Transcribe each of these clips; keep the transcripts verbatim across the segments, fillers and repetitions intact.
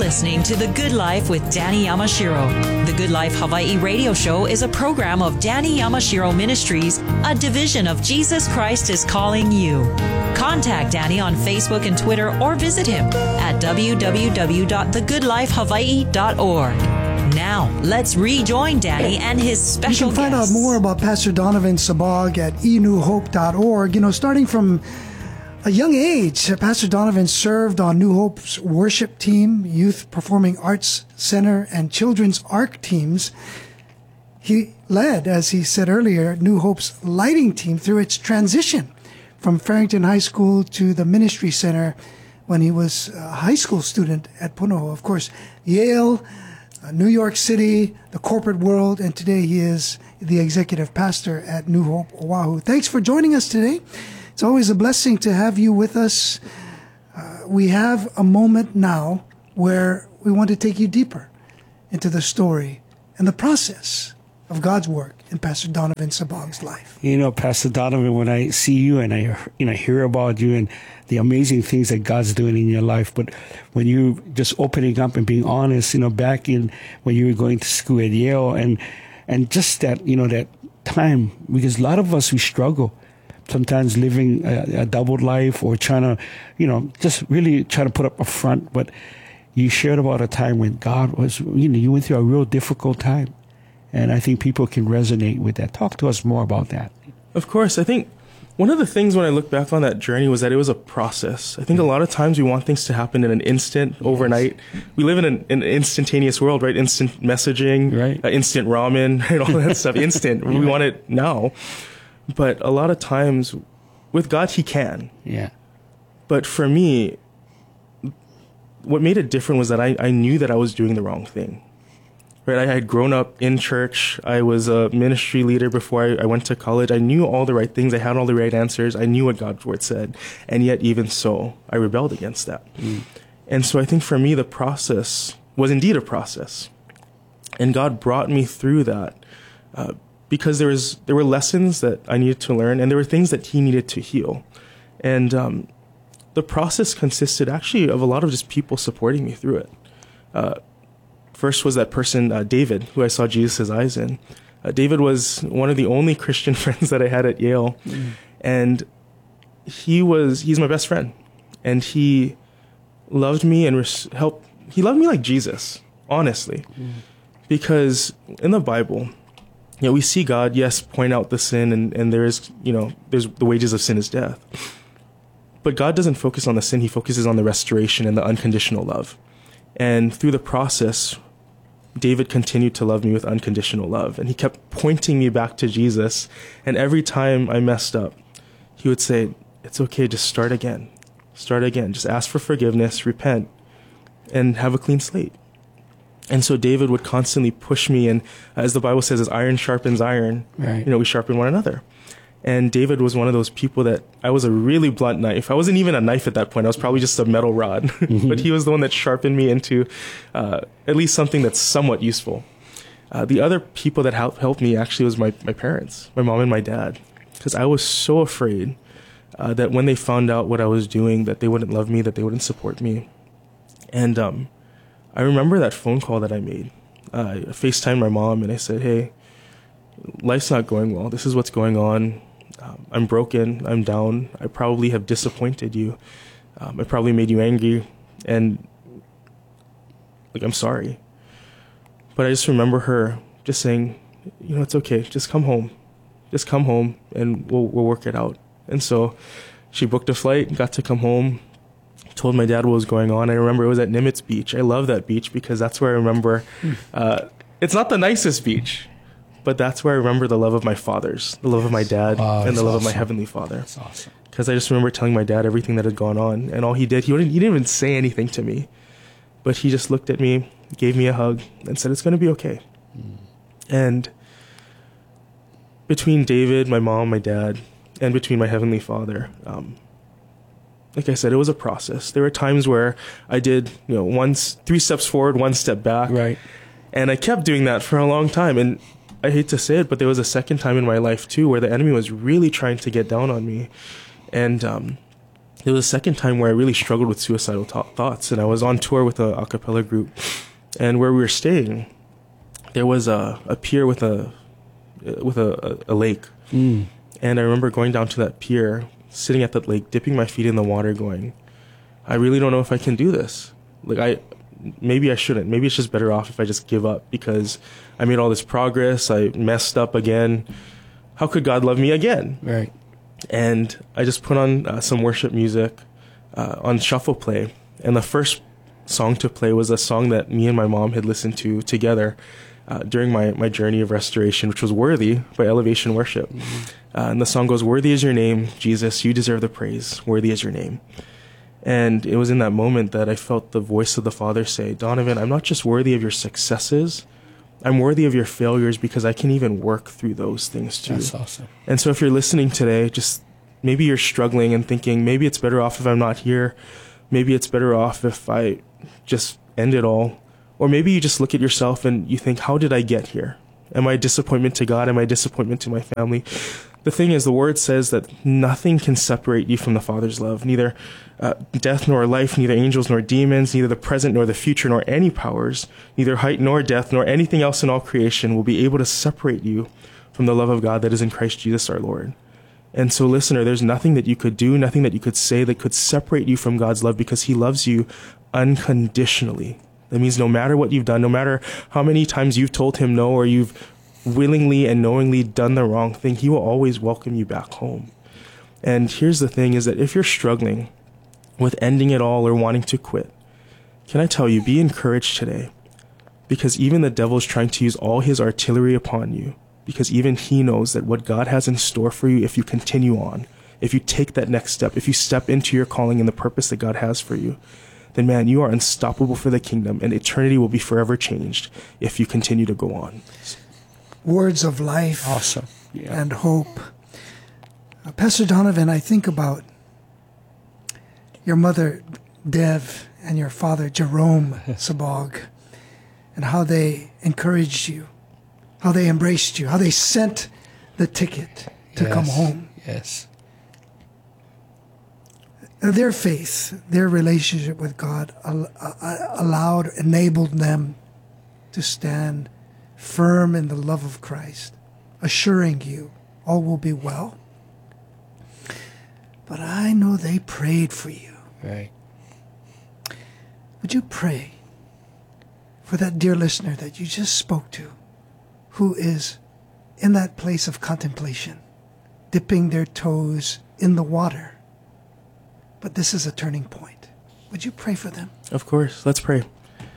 listening to The Good Life with Danny Yamashiro. The Good Life Hawaii radio show is a program of Danny Yamashiro Ministries, a division of Jesus Christ is Calling You. Contact Danny on Facebook and Twitter or visit him at w w w dot the good life hawaii dot org. Now, let's rejoin Danny and his special guest. You can find guests. out more about Pastor Donovan Sabag at e new hope dot org. You know, starting from a young age, Pastor Donovan served on New Hope's worship team, Youth Performing Arts Center, and Children's ARC teams. He led, as he said earlier, New Hope's lighting team through its transition from Farrington High School to the Ministry Center when he was a high school student at Punahou. Of course, Yale, uh, New York City, the corporate world, and today he is the executive pastor at New Hope Oahu. Thanks for joining us today. It's always a blessing to have you with us. Uh, we have a moment now where we want to take you deeper into the story and the process of God's work in Pastor Donovan Sabag's life. You know, Pastor Donovan, when I see you and I you know hear about you and the amazing things that God's doing in your life, but when you just opening up and being honest, you know, back in when you were going to school at Yale and and just that, you know, that time, because a lot of us, we struggle. Sometimes living a, a doubled life or trying to, you know, just really trying to put up a front. But you shared about a time when God was, you know, you went through a real difficult time. And I think people can resonate with that. Talk to us more about that. Of course. I think one of the things when I look back on that journey was that it was a process. I think a lot of times we want things to happen in an instant, overnight. We live in an, an instantaneous world, right? Instant messaging, right? Uh, instant ramen, right? All that stuff, instant. We want it now. But a lot of times, with God, He can. Yeah. But for me, what made it different was that I, I knew that I was doing the wrong thing. Right? I had grown up in church. I was a ministry leader before I, I went to college. I knew all the right things. I had all the right answers. I knew what God's word said. And yet, even so, I rebelled against that. Mm. And so I think for me, the process was indeed a process. And God brought me through that. Uh, Because there was there were lessons that I needed to learn, and there were things that He needed to heal, and um, the process consisted actually of a lot of just people supporting me through it. Uh, first was that person uh, David, who I saw Jesus' eyes in. Uh, David was one of the only Christian friends that I had at Yale, mm. and he was he's my best friend, and he loved me and res- helped. He loved me like Jesus, honestly, mm. because in the Bible, you know, we see God, yes, point out the sin, and, and there is, you know, there's the wages of sin is death. But God doesn't focus on the sin. He focuses on the restoration and the unconditional love. And through the process, David continued to love me with unconditional love. And he kept pointing me back to Jesus. And every time I messed up, he would say, it's okay, just start again. Start again. Just ask for forgiveness, repent, and have a clean slate. And so David would constantly push me, and as the Bible says, as iron sharpens iron, right. you know, we sharpen one another. And David was one of those people that I was a really blunt knife. I wasn't even a knife at that point. I was probably just a metal rod. Mm-hmm. But he was the one that sharpened me into uh, at least something that's somewhat useful. Uh, the other people that helped helped me actually was my, my parents, my mom and my dad, because I was so afraid uh, that when they found out what I was doing, that they wouldn't love me, that they wouldn't support me. And um I remember that phone call that I made. Uh, I FaceTimed my mom and I said, hey, life's not going well. This is what's going on. Um, I'm broken. I'm down. I probably have disappointed you. Um, I probably made you angry. And, like, I'm sorry. But I just remember her just saying, you know, it's okay. Just come home. Just come home and we'll, we'll work it out. And so she booked a flight, got to come home. Told my dad what was going on. I remember it was at Nimitz Beach. I love that beach because that's where I remember, uh, it's not the nicest beach, but that's where I remember the love of my fathers, the love of my dad, wow, and the love awesome. of my Heavenly Father. That's awesome. Because I just remember telling my dad everything that had gone on, and all he did, he didn't, he didn't even say anything to me, but he just looked at me, gave me a hug, and said, it's going to be okay. Mm. And between David, my mom, my dad, and between my Heavenly Father, um, like I said, it was a process. There were times where I did, you know, one, three steps forward, one step back. Right. And I kept doing that for a long time. And I hate to say it, but there was a second time in my life, too, where the enemy was really trying to get down on me. And um, It was the second time where I really struggled with suicidal th- thoughts. And I was on tour with a a cappella group. And where we were staying, there was a, a pier with a with a, a, a lake. Mm. And I remember going down to that pier, sitting at that lake, dipping my feet in the water, going, I really don't know if I can do this. Like, I, maybe I shouldn't. Maybe it's just better off if I just give up, because I made all this progress. I messed up again. How could God love me again? Right. And I just put on uh, some worship music uh, on shuffle play. And the first song to play was a song that me and my mom had listened to together uh, during my, my journey of restoration, which was Worthy by Elevation Worship. Mm-hmm. Uh, and the song goes, worthy is your name, Jesus, you deserve the praise. Worthy is your name. And it was in that moment that I felt the voice of the Father say, Donovan, I'm not just worthy of your successes, I'm worthy of your failures, because I can even work through those things too. That's awesome. And so if you're listening today, just maybe you're struggling and thinking, maybe it's better off if I'm not here. Maybe it's better off if I just end it all. Or maybe you just look at yourself and you think, how did I get here? Am I a disappointment to God? Am I a disappointment to my family? The thing is, the word says that nothing can separate you from the Father's love. Neither uh, death nor life, neither angels nor demons, neither the present nor the future, nor any powers, neither height nor depth, nor anything else in all creation will be able to separate you from the love of God that is in Christ Jesus our Lord. And so, listener, there's nothing that you could do, nothing that you could say that could separate you from God's love, because he loves you unconditionally. That means no matter what you've done, no matter how many times you've told him no, or you've willingly and knowingly done the wrong thing, he will always welcome you back home. And here's the thing, is that if you're struggling with ending it all or wanting to quit, can I tell you, be encouraged today, because even the devil is trying to use all his artillery upon you, because even he knows that what God has in store for you, if you continue on, if you take that next step, if you step into your calling and the purpose that God has for you, then man, you are unstoppable for the kingdom, and eternity will be forever changed if you continue to go on. Words of life. Awesome. Yeah. And hope. Uh, Pastor Donovan, I think about your mother, Dev, and your father, Jerome Sabag, and how they encouraged you, how they embraced you, how they sent the ticket to yes. come home. Yes. Their faith, their relationship with God allowed, enabled them to stand firm in the love of Christ, assuring you all will be well. But I know they prayed for you. Right. Would you pray for that dear listener that you just spoke to, who is in that place of contemplation, dipping their toes in the water? But this is a turning point. Would you pray for them? Of course. Let's pray.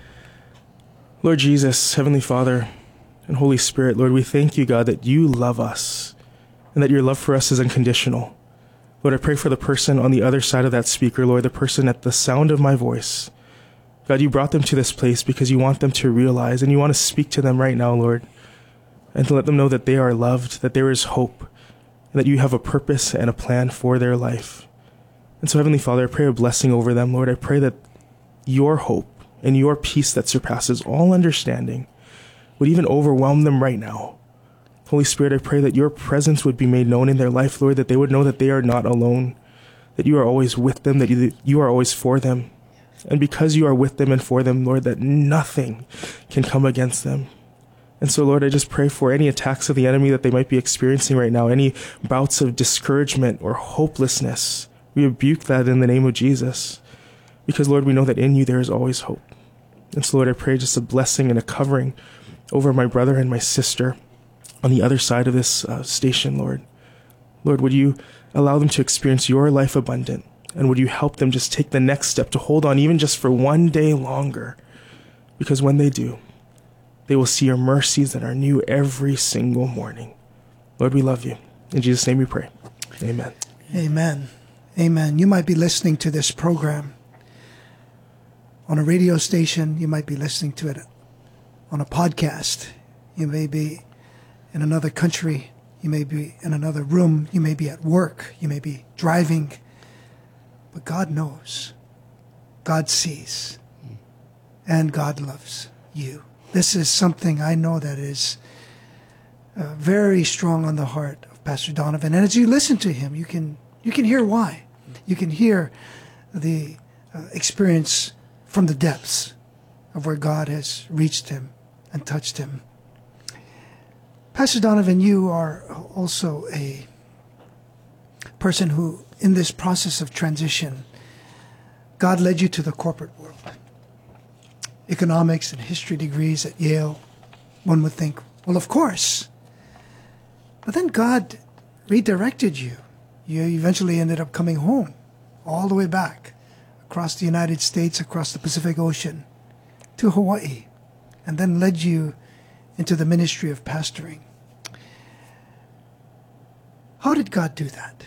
Lord Jesus, Heavenly Father, and Holy Spirit, Lord, we thank you, God, that you love us and that your love for us is unconditional. Lord, I pray for the person on the other side of that speaker, Lord, the person at the sound of my voice. God, you brought them to this place because you want them to realize, and you want to speak to them right now, Lord, and to let them know that they are loved, that there is hope, and that you have a purpose and a plan for their life. And so, Heavenly Father, I pray a blessing over them, Lord. I pray that your hope and your peace that surpasses all understanding would even overwhelm them right now. Holy Spirit, I pray that your presence would be made known in their life, Lord, that they would know that they are not alone, that you are always with them, that you, you are always for them. And because you are with them and for them, Lord, that nothing can come against them. And so, Lord, I just pray for any attacks of the enemy that they might be experiencing right now, any bouts of discouragement or hopelessness. We rebuke that in the name of Jesus, because, Lord, we know that in you there is always hope. And so, Lord, I pray just a blessing and a covering over my brother and my sister on the other side of this uh, station, Lord. Lord, would you allow them to experience your life abundant, and would you help them just take the next step to hold on even just for one day longer, because when they do, they will see your mercies that are new every single morning. Lord, we love you. In Jesus' name we pray. Amen. Amen. Amen. You might be listening to this program on a radio station. You might be listening to it on a podcast. You may be in another country. You may be in another room. You may be at work. You may be driving. But God knows. God sees. And God loves you. This is something I know that is uh, very strong on the heart of Pastor Donovan. And as you listen to him, you can you can hear why. You can hear the uh, experience from the depths of where God has reached him and touched him. Pastor Donovan, you are also a person who, in this process of transition, God led you to the corporate world. Economics and history degrees at Yale, one would think, well, of course. But then God redirected you. You eventually ended up coming home, all the way back, across the United States, across the Pacific Ocean, to Hawaii, and then led you into the ministry of pastoring. How did God do that?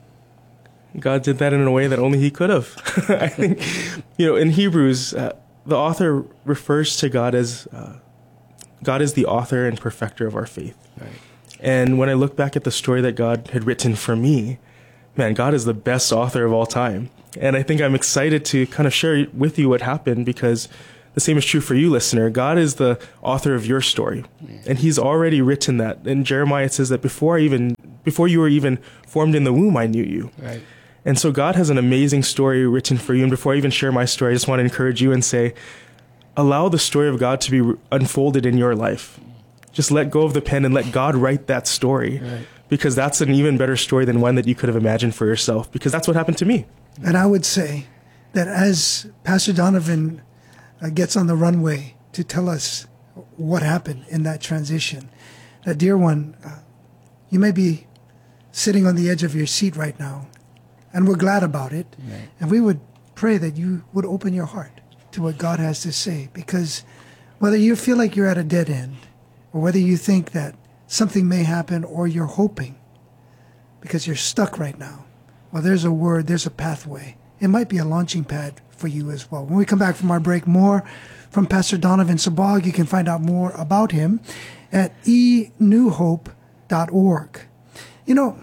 God did that in a way that only he could have. I think, you know, in Hebrews, uh, the author refers to God as, uh, God is the author and perfecter of our faith. Right. And when I look back at the story that God had written for me, man, God is the best author of all time. And I think I'm excited to kind of share with you what happened, because the same is true for you, listener. God is the author of your story. Yeah. And he's already written that. In Jeremiah, it says that before I even, before you were even formed in the womb, I knew you. Right. And so God has an amazing story written for you. And before I even share my story, I just want to encourage you and say, allow the story of God to be unfolded in your life. Just let go of the pen and let God write that story. Right. Because that's an even better story than one that you could have imagined for yourself. Because that's what happened to me. And I would say that as Pastor Donovan uh, gets on the runway to tell us what happened in that transition, that, dear one, uh, you may be sitting on the edge of your seat right now, and we're glad about it. Right. And we would pray that you would open your heart to what God has to say. Because whether you feel like you're at a dead end, or whether you think that something may happen, or you're hoping because you're stuck right now, well, there's a word, there's a pathway. It might be a launching pad for you as well. When we come back from our break, more from Pastor Donovan Sabag. You can find out more about him at e new hope dot org. You know,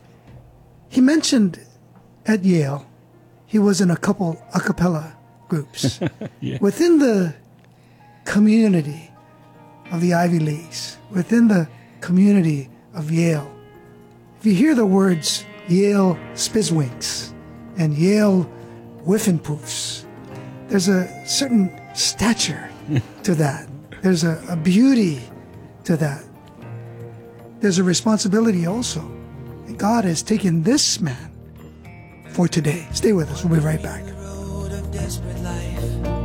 he mentioned at Yale, he was in a couple a cappella groups. Yeah. Within the community of the Ivy Leagues, within the community of Yale, if you hear the words Yale Spizwinks and Yale Whiffenpoofs, there's a certain stature to that. There's a, a beauty to that. There's a responsibility also. And God has taken this man for today. Stay with us. We'll be right back.